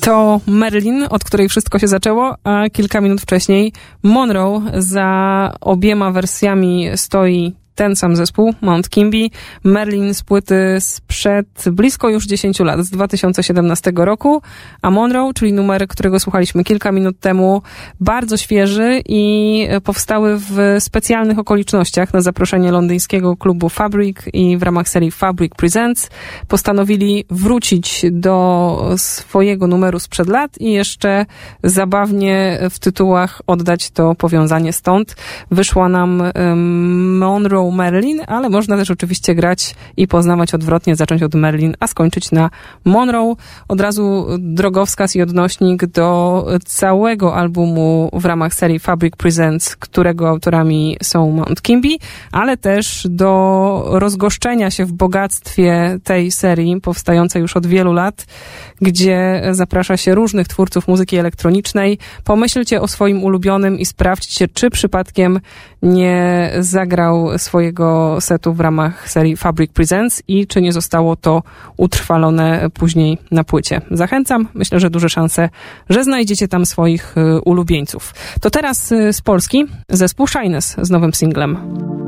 To Marilyn, od której wszystko się zaczęło, a kilka minut wcześniej Monroe. Za obiema wersjami stoi ten sam zespół, Mount Kimby. Marilyn z płyty sprzed blisko już 10 lat, z 2017 roku, a Monroe, czyli numer, którego słuchaliśmy kilka minut temu, bardzo świeży i powstały w specjalnych okolicznościach na zaproszenie londyńskiego klubu Fabric i w ramach serii Fabric Presents postanowili wrócić do swojego numeru sprzed lat i jeszcze zabawnie w tytułach oddać to powiązanie stąd. Wyszła nam Monroe Marilyn, ale można też oczywiście grać i poznawać odwrotnie, zacząć od Marilyn, a skończyć na Monroe. Od razu drogowskaz i odnośnik do całego albumu w ramach serii Fabric Presents, którego autorami są Mount Kimby, ale też do rozgoszczenia się w bogactwie tej serii, powstającej już od wielu lat, gdzie zaprasza się różnych twórców muzyki elektronicznej. Pomyślcie o swoim ulubionym i sprawdźcie, czy przypadkiem nie zagrał swojego setu w ramach serii Fabric Presents i czy nie zostało to utrwalone później na płycie. Zachęcam, myślę, że duże szanse, że znajdziecie tam swoich ulubieńców. To teraz z Polski zespół Shyness z nowym singlem.